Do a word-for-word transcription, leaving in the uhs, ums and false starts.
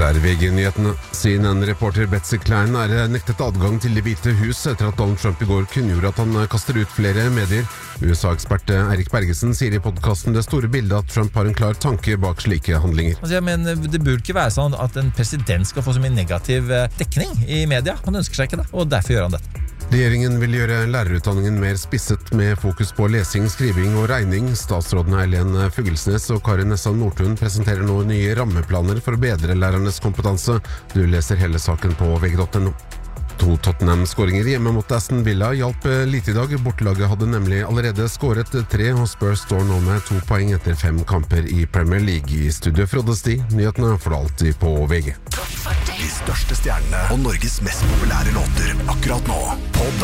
er V G-nyhetene. C N N-reporter Betsy Klein er nektet adgang til Det hvite hus etter at Donald Trump i går kunngjorde at han kaster ut flere medier. U S A-ekspert Erik Bergesen sier i podcasten Det store bildet at Trump har en klar tanke bak slike handlinger. Altså, jeg mener, det burde ikke være sånn at en president skal få så mye negativ dekning i media. Han ønsker seg ikke det, og derfor gjør han dette. Regjeringen vil gjøre lærerutdanningen mer spisset med fokus på lesing, skriving og regning. Statsrådene Eileen Fuglesnes og Karin Nessa Nordtun presenterer nå nye rammeplaner for å bedre lærernes kompetanse. Du leser hele saken på V G punktum no. To Tottenham-skåringer hjemme mot Aston Villa hjalp lite i dag. Bortelaget hadde nemlig allerede skåret tre, og Spurs står nå med to poeng etter fem kamper i Premier League. I studio Frode Sti, nyhetene får du alltid på V G. De største stjernene og Norges mest populære låter akkurat nå på